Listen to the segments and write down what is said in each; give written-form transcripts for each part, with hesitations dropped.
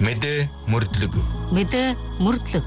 Мэдээ мөрдлөг. Мэдээ мөрдлөг.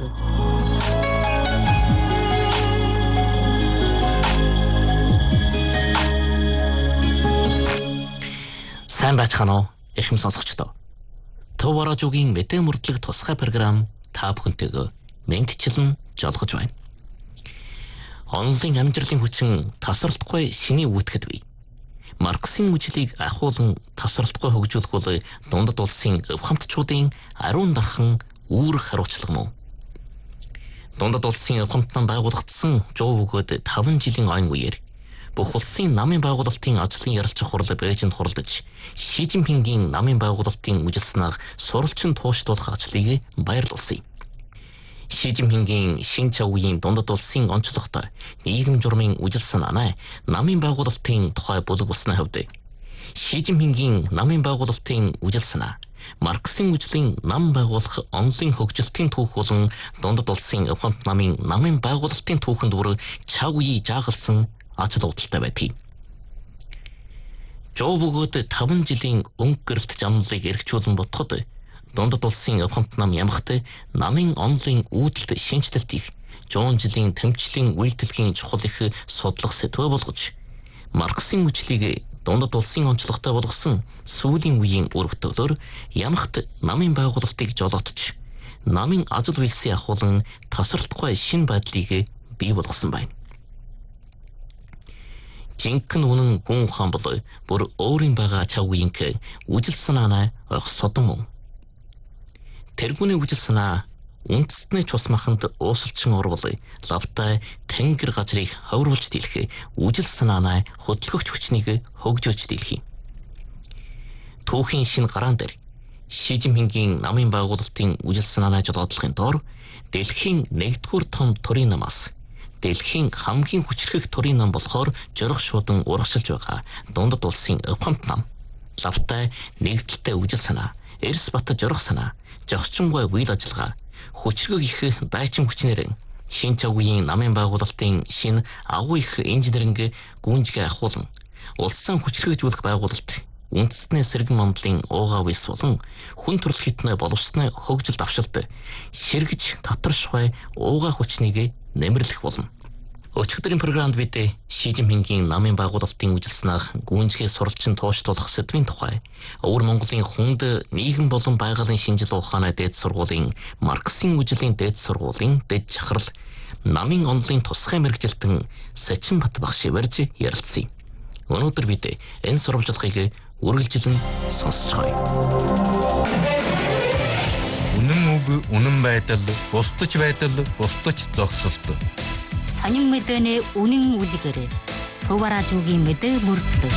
Сайн байцгаана уу эрхэм сонсогчдоо. Төв бараажуугийн мэдээ мөрдлөг тусгай програм та бүхэнтэйгээ мэдчилэн жолгож байна. Онлайн амжилтын хүчин тасралтгүй шиний үүтгэд бий. Марксийн мөчлийг ахуулан тасралтгүй хөгжүүлэх бол дундад улсын өв хамтчуудын ариун дархан үүрэг хариуцлага мөн. Дундад улсын өв хамтан байгуулагдсан 100 бөгөөд 5 жилийн ойн үеэр бүх улсын намын байгуулалтын ажлын ярилцах хурал Бээжинд хуралдаж Ши Жинпингийн намын байгуулалтын үжил санааг сурвалжин тууштуулах ажлыг баярлуулсан. Ши Жинпингийн шин чавгийн дундад улсын онцлогтой нийгэм журмын үжил санааны намын байгуулалтын тухай бүлэг усны хувьд Ши Жинпингийн намын байгуулалтын үжил санаа Марксийн үжлийн нам байгуулах онлын хөгжилтийн түүх болон дундад улсын өв хамт намын байгуулалтын түүхэнд бүр чав үеий жаагалсан ажил удалтай байдгийг. Жоо бөгөөд 5 жилийн өнгө гэрэлт замлыг эргчүүлэн бодоход дундад улсын өв хамт нам ямагт намын онлын үүдэлт шинжилэлт их 100 жилийн тэмцлийн үйлдэлгийн чухал их судлах сэдвээ болгож Марксийн үжлийг дундад улсын онцлогтой болгосон сүүлийн үеийн өргөтөлөөр ямагт намын байгуулалтыг жолоотж намын ажил үйлсийн ахуулан тасралтгүй шин байдлыг бий болгосон байна. Жинхэнэ үнэн гүн ухаан бол бүр өөрийн байгаа чав үеийнх үжил санаанаа ойх содон мөн. Тэргүүний үжил санаа үндэстний цус маханд уусалчин орвол лавтай тэнгэр газрыг ховруулж дийлэх үжил санаанаа хөдөлгөгч хүчнийг хөгжөөж дийлэх. Түүхийн шин гараан дээр Ши Жинпингийн намын байгуулалтын үжил санаанаа жолоодлохын доор дэлхийн 1-р том төрийн намаас дэлхийн хамгийн хүчрхэг төрийн нам болохоор жорох шуудан урагшилж байгаа дундад улсын өв хамт нам лавтай нэгдэлтэй үжил санаа эрс бат жорох санаа зохицонгүй үйл ажиллагаа хүчрхэг их дайчин хүчнэр шин чавгийн намын байгуулалтын шин агуу их инженеринг гүнжгээ ахуулан улсын хүчрхэгжүүлэх байгуулалт үндэстний сэргэн мамдлын уугаа вис болон хүн төрөл хитнэ боловсны хөгжилд авшилт сэргэж татаршгүй уугаа хүчнийг нэмэрлэх болно. Өчигдрийн програмд бид Ши Жинпингийн намын байгуулалтын үжил санааг гүнжгээ сурвалжин тууштуулах сэдвийн тухай өвөр Монголын хүнд нийгэм болон байгалийн шинжил ухааны дээд сургуулийн Марксийн үжлийн дээд сургуулийн дэд жахрал намын онлын тусгай мэргэжилтэн Сачин Бат багш барьж ярилцъя. Өнөөдөр бид энэ сурвалжлагыг үргэлжлэн сонсож байгаа. Үнэн үг, үнэн байдал, бусдаж байдал, бусдаж зогсолт. Сонин мэдээний үнэн үлгэр. Төв бараажуугийн мэдээ мөрдлөг.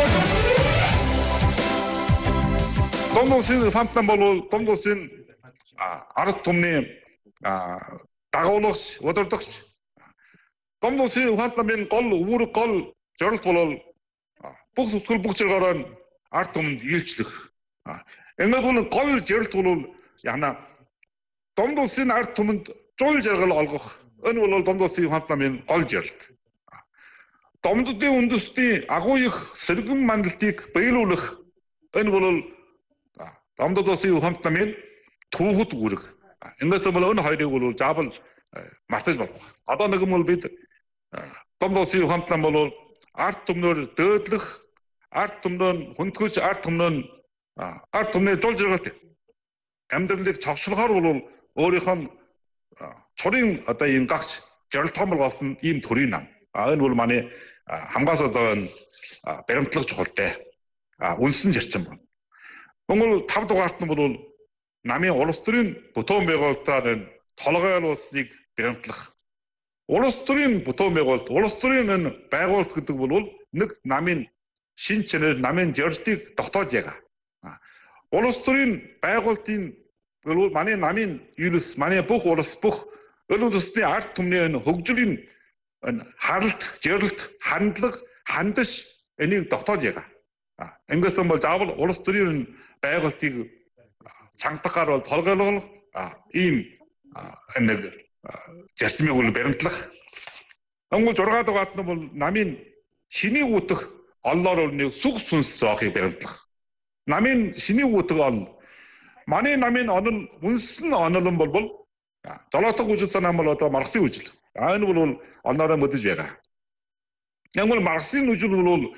Дундад улсын фантан бол дундад улсын ард түмний дагуулгч, удирдагч. Дундад улсын фантамын гол үүрэг гол зорилт бол бүх зүтгэл бүх зэрэгээрээ ард түмэнд үйлчлэх. Ингээд бол гол зорилт бол яна дундад улсын ард түмэнд зуул жаргал олгох. Энэ бол дундад улсын фантамын гол зорилт. Дундадын үндэстний агуу их сэргэн мандалтыг биелүүлэх. Энэ бол дундад улсын фантамын түүхэд үүрэг. Ингээд бол энэ хоёрыг бол заавал мартаж болохгүй. Одоо нэг юм бол бид дундад улсын фантам бол ард түмнөр дөөдлөх, ард түмнөр хүндгэж, ард түмний зуул жаргалт амьдралыг цогцлохоор бол өөрийнх нь чурын одоо ийм гагч зорилт том болсон ийм төрийн нам. Энэ бол манай хамгаас одоо баримтлах чухалтай. Үнсэн зарчим байна. Монгол 5 дугаарт нь бол намын улс төрийн бүтээн байгуулалтаар толгой улсыг баримтлах. Улс төрийн бүтээн байгуулалт, улс төрийн энэ байгуулалт гэдэг бол нэг намын шин чанар, намын зорилтыг тогтоож байгаа. Улс төрийн байгуулалтын бол манай намын юус, манай бүх улс, бүх өлөн төсний ард түмний хөгжлийн харалт, зорилт, хандлага, хандаж энийг тогтоож байгаа. Ингээд бол заавал улс төрийн байгуулалтыг чангатахаар бол толгойлох ийм нэг зарчмыг бол баримтлах. Өнгө 6 дугаарт нь бол намын шиний үүтэх оллоор нэг сүх сүнс зоохыг баримтлах. Намын шиний үүтэг ол Манай намын онол үнсэн онолон болбол золотог үжил санаа бол одоо Марксийн үжил. Энэ бол олноороо мэдэж байгаа. Янгол Марксийн үжил бол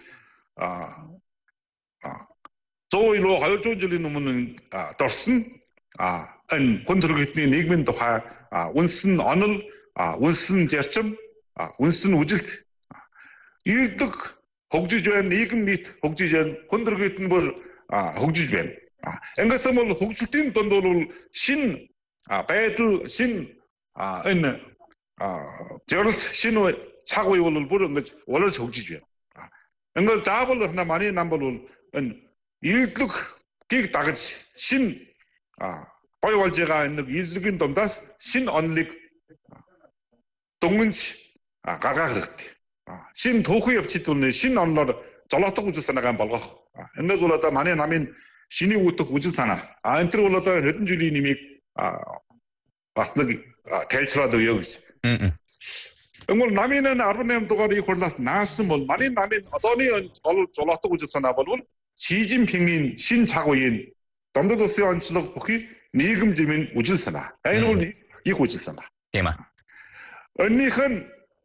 100 илүү 200 жилийн өмнө дорсон энэ хүн төрөлхтний нийгмийн тухай үнсэн онол, үнсэн зарчим, үнсэн үжилт ийдэг хөгжиж байна, нийгэм нийт хөгжиж байна, хүн төрөлхтн бүр хөгжиж байна. Ингээс бол хөгжилтийн донд бол шин байдал, шин энэ зорилт, шин цаг үе бол бүр ингэж улирч хөгжиж байна. Ингээд заавал манай нам бол энэ ийдлэг гиг дагаж шин гой болж байгаа энэ ийдлэгийн дундаас шин онлыг дунгинж гаргах хэрэгтэй. Шин түүхэн явцад бол шин онлоор золотог үжил санаагаа болгох. Ингээд бол одоо манай намын шиний үүтэх үжил санаа. Энэ төр бол одоо хэдэн жилийн нэмийг бас нэг тайлбараад өгье гэж. Энгүүл намын 18 дугаар их хурлаас наасан бол манай намын одооны золотог үжил санаа бол Ши Жинпингийн шин цаг үеийн Домдод улсын онцлог бүхий нийгэм жимийн үжил санаа. Энэ бол их үжил санаа. Тийм аа. Өннийх нь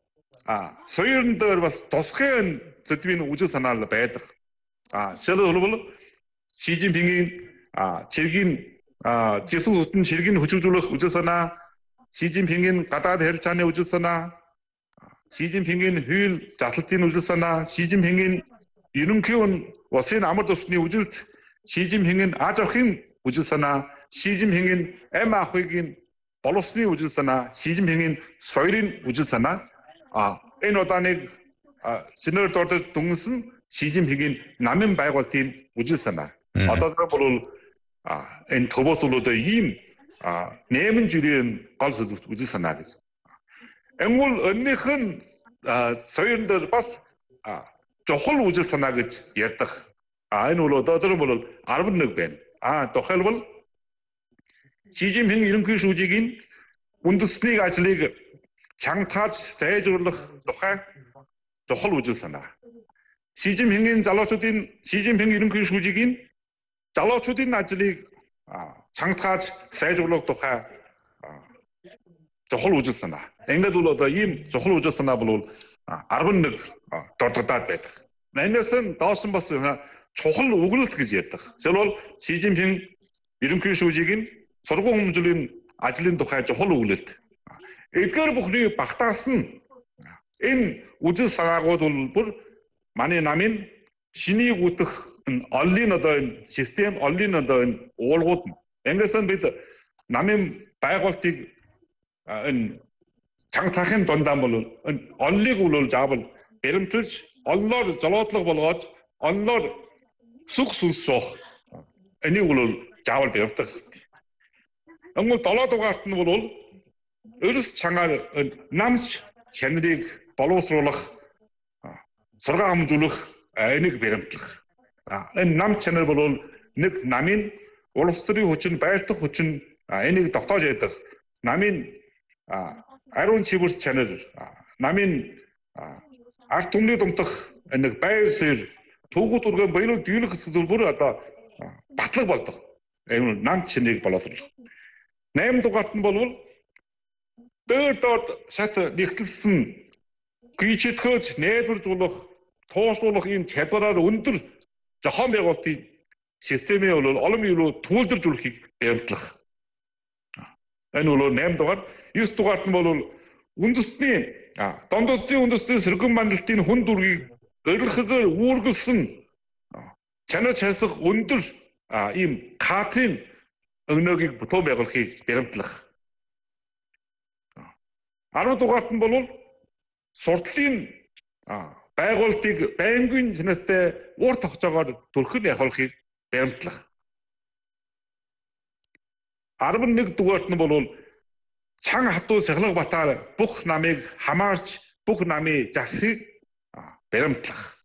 соёрн дээр бас тусгай зөвдмийн үжил санаа байдаг. Жишээлбэл Ши Жинпингийн цэргийн зэсүү хөтөн цэргийн хөшөжүүлэх үжил санаа, Ши Жинпингийн гадаад харилцааны үжил санаа, Ши Жинпингийн хууль задлалтын үжил санаа, Ши Жинпингийн ерөнхий улсын амар төвчний үжилт, Ши Жинпингийн аж ахуйн үжил санаа, Ши Жинпингийн эм ахуйгийн боловсны үжил санаа, Ши Жинпингийн соёлын үжил санаа. Энэ удааныг синер дордож дүнсэн Ши Жинпингийн намын байгуулалтын үжил санаа. Одоо бол энэ төвөөс бол одоо ийм нэмэн жирийн гол үжил санаа гэж. Энгүүл önнийх нь соёрн дээр бас чухал үжил санаа гэж ярьдаг. Энэ бол одоо бол 11 байна. Тухайлбал Ши Жинпин ерөнхий шүүжийн үндэсний ажлыг чангатгааж сайжруулах тухай чухал үжил санаа. Ши Жинпин ерөнхий шүүжийн залуучуудын ажлыг чангатгааж сайжруулах тухай чухал үжил санаа. Ингээд бол одоо ийм чухал үжил санаа бол 11 дордогдаад байдаг. Энэс нь доош нь бас чухал өгүүлэлт гэж ярьдаг. Жишээлбэл Ши Жинпин ерөнхий шүүжийн сургууль хүмүүжлийн ажлын тухай чухал өгүүлэлт. Эдгээр бүхний багтаас нь энэ үжил санаагууд бол бүр манай намын шинийг үтэх онлын одоо энэ систем, онлын одоо энэ уулгууд. Ингээс нь бид намын байгуулалтыг энэ чангатахын дундаа бол энэ онлыг бол заавал баримталж, онлоор золоодлого болгоод, онлоор сүх сүнсөх энийг бол заавал баримтах. Энгүүл 7 дугаарт нь бол ерөөс чангаар намч чанарыг боловсруулах, сургаан хамжуулах энийг баримтлах. Энэ нам чанар бол нэг намын улс төрийн хүчин, байлдах хүчин энийг тогтоож яддаг. Намын ариун чивэрс чанар, намын ард түмний думтах нэг байр суурь, түүхүүд үргэн баялаг дийлэх зүйл бүр одоо батлаг болдог. Энэ нам чанарыг боловсруулах. 8 дугаарт нь бол доод шат нэгтлсэн гүйчэтгэж, найдваржуулах, тооцоолох ийм чадвараар өндөр зохион байгуулалтын системээ бол олон юуруу түүлдэржүүлэхийг баримтлах. Энэ бол 8 дугаар. 9 дугаарт нь бол үндэсний дондоцны үндэсний сэргэн мандалтын хүн дүргийг өргөхөөр үүргэлсэн чанар чансах өндөр ийм кадрын өгнөөгийг бүтэн байгуулахыг баримтлах. 10 дугаарт нь бол сурдлын байгуулалтыг байнгын чанартай урт тогтоогоор төрхөд явуулахыг баримтлах. 11 дугаарт нь бол чан хатуу сахилга батаар бүх намыг хамаарч бүх намын засгийг баримтлах.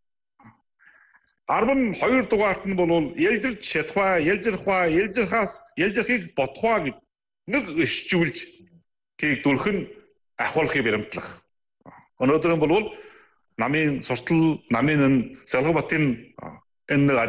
12 дугаарт нь бол ялжирч чадхаа, ялжирхийг бодхаа гэж нэг ишжүүлж тийг дүрхэн ахуулахыг баримтлах. Өнөөдөр бол намын суртал, намын Сэлгабатын энэ